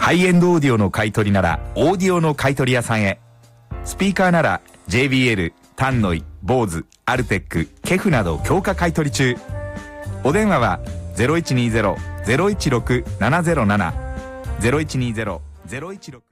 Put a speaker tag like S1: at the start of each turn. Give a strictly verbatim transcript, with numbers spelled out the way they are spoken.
S1: ハイエンドオーディオの買い取りならオーディオの買い取り屋さんへ。スピーカーなら ジェイビーエル、タンノイ、ボーズ、アルテック、ケフなど強化買い取り中。お電話は ゼロいちにゼロ ゼロいちろく ななゼロなな ゼロいちにゼロ ゼロいちろく